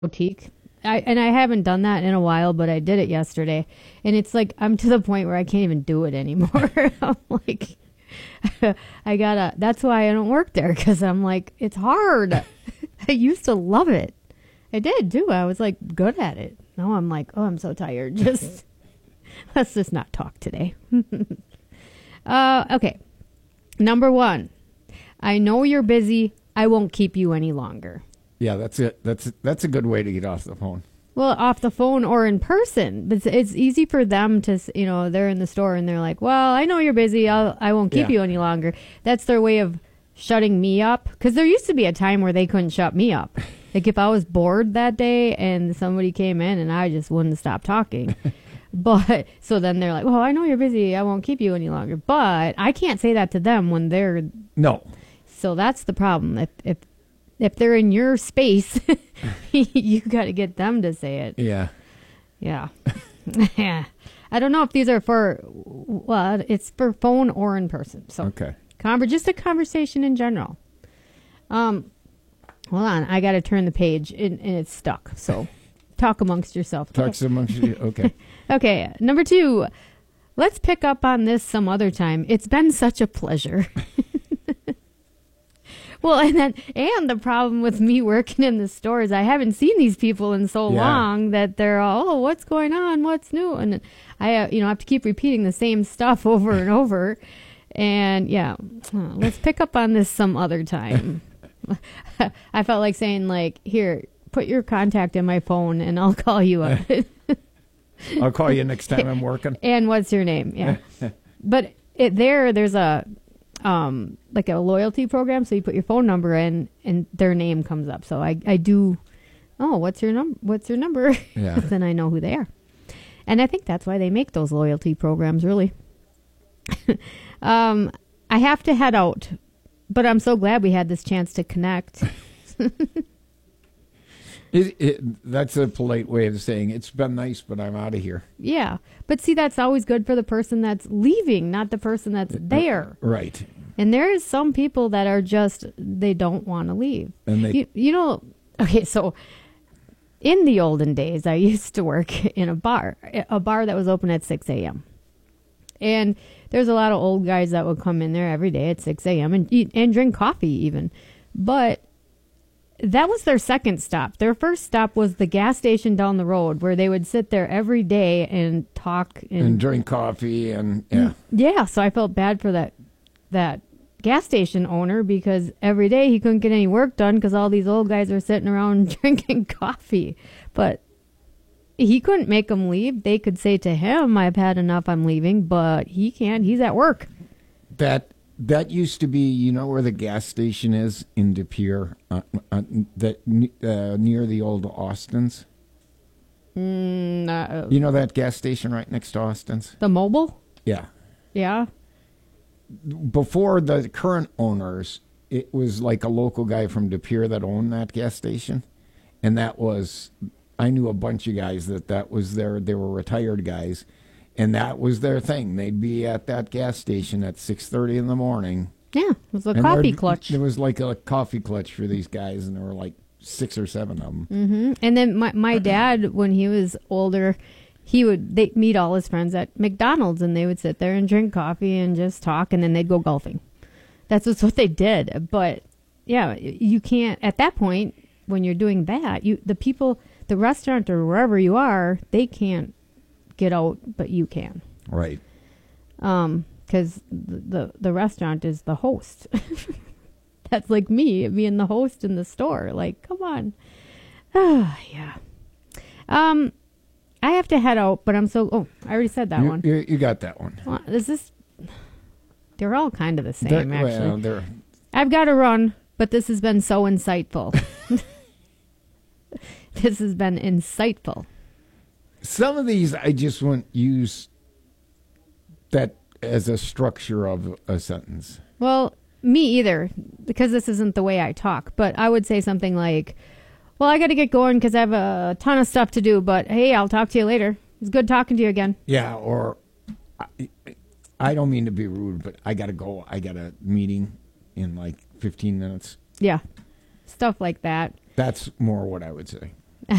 boutique. I haven't done that in a while, but I did it yesterday, and it's like I'm to the point where I can't even do it anymore. I'm like, I gotta. That's why I don't work there because I'm like, it's hard. I used to love it. I did too. I was like good at it. Now I'm like, oh, I'm so tired. Just let's just not talk today. Okay. Number 1, I know you're busy. I won't keep you any longer. Yeah, that's it. That's a good way to get off the phone. Well, off the phone or in person. But it's easy for them to, they're in the store and they're like, well, I know you're busy. I won't keep you any longer. That's their way of shutting me up. Because there used to be a time where they couldn't shut me up. Like if I was bored that day and somebody came in and I just wouldn't stop talking. But so then they're like, well, I know you're busy. I won't keep you any longer. But I can't say that to them when they're... No. So that's the problem. If they're in your space, you got to get them to say it. Yeah. Yeah. Yeah. I don't know if these are well, it's for phone or in person. So okay. Just a conversation in general. Hold on. I got to turn the page and it's stuck. So talk amongst yourself. Talk amongst you. Okay. Okay. Number 2, let's pick up on this some other time. It's been such a pleasure. Well, and the problem with me working in the stores, I haven't seen these people in so long that they're all, oh, what's going on? What's new? And I, have to keep repeating the same stuff over and over. And let's pick up on this some other time. I felt like saying here, put your contact in my phone and I'll call you up. I'll call you next time I'm working. And what's your name? Yeah. But there's a, like a loyalty program. So you put your phone number in and their name comes up. So I do, what's your number? Yeah. Then I know who they are. And I think that's why they make those loyalty programs, really. I have to head out, but I'm so glad we had this chance to connect. That's a polite way of saying it's been nice, but I'm out of here. Yeah. But see, that's always good for the person that's leaving, not the person that's there. Right. And there is some people that are just, they don't want to leave. And they, okay, so in the olden days, I used to work in a bar that was open at 6 a.m. And there's a lot of old guys that would come in there every day at 6 a.m. and eat and drink coffee even. But that was their second stop. Their first stop was the gas station down the road where they would sit there every day and talk. And drink coffee and, yeah. Yeah, so I felt bad for that gas station owner because every day he couldn't get any work done because all these old guys were sitting around drinking coffee. But he couldn't make them leave. They could say to him, I've had enough, I'm leaving, but he can't. He's at work. That used to be, where the gas station is in De Pere, near the old Austin's? That gas station right next to Austin's? The Mobile? Yeah. Yeah. Before the current owners, it was like a local guy from De Pere that owned that gas station. And I knew a bunch of guys that was they were retired guys. And that was their thing. They'd be at that gas station at 6:30 in the morning. Yeah, it was a coffee clutch. It was like a coffee clutch for these guys, and there were like 6 or 7 of them. Mm-hmm. And then my dad, when he was older, they'd meet all his friends at McDonald's, and they would sit there and drink coffee and just talk, and then they'd go golfing. That's what they did. But, yeah, you can't, at that point, when you're doing that, the people, the restaurant or wherever you are, they can't get out, but you can. Right. Because the restaurant is the host. That's like me being the host in the store. Like, come on. Yeah. I have to head out, but I already said that one. You got that one. Well, they're all kind of the same, actually. Well, I've got to run, but this has been so insightful. This has been insightful. Some of these I just wouldn't use that as a structure of a sentence. Well, me either, because this isn't the way I talk. But I would say something like, well, I got to get going because I have a ton of stuff to do. But, hey, I'll talk to you later. It's good talking to you again. Yeah, or I don't mean to be rude, but I got to go. I got a meeting in like 15 minutes. Yeah, stuff like that. That's more what I would say.